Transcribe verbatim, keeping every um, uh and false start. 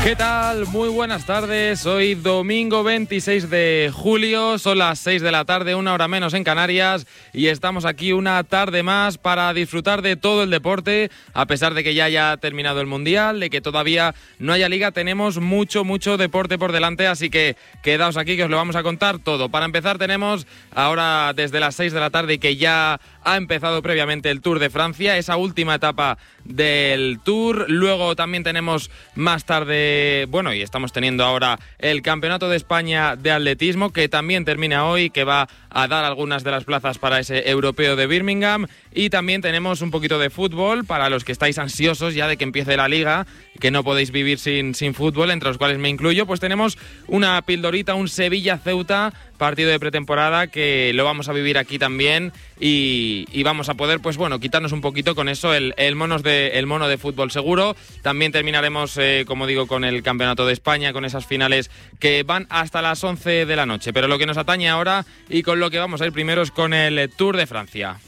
¿Qué tal? Muy buenas tardes. Hoy domingo veintiséis de julio, son las seis de la tarde, una hora menos en Canarias, y estamos aquí una tarde más para disfrutar de todo el deporte. A pesar de que ya haya terminado el Mundial, de que todavía no haya liga, tenemos mucho, mucho deporte por delante, así que quedaos aquí que os lo vamos a contar todo. Para empezar tenemos ahora desde las seis de la tarde, que ya ha empezado previamente el Tour de Francia, esa última etapa del Tour. Luego también tenemos más tarde, bueno, y estamos teniendo ahora el Campeonato de España de Atletismo, que también termina hoy, que va a dar algunas de las plazas para ese europeo de Birmingham. Y también tenemos un poquito de fútbol para los que estáis ansiosos ya de que empiece la liga, que no podéis vivir sin, sin fútbol, entre los cuales me incluyo. Pues tenemos una pildorita, un Sevilla-Ceuta, partido de pretemporada, que lo vamos a vivir aquí también, y, y vamos a poder, pues bueno, quitarnos un poquito con eso el, el, monos de, el mono de fútbol seguro. También terminaremos, eh, como digo, con el Campeonato de España, con esas finales que van hasta las once de la noche. Pero lo que nos atañe ahora y con lo que vamos a ir primero es con el Tour de Francia.